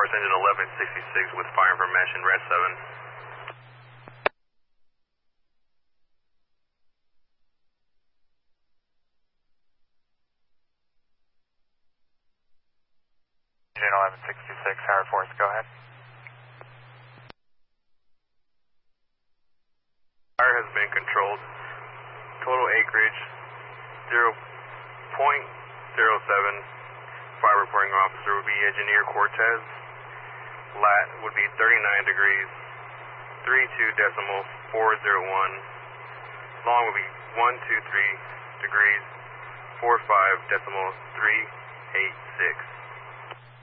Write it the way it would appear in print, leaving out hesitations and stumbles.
North engine 1166 with fire information, red 7. Engine 1166, Howard Force, go ahead. Fire has been controlled. Total acreage 0.07. Fire reporting officer would be Engineer Cortez. Lat would be 39 degrees, 32.401. Long would be 123 degrees, 45.386.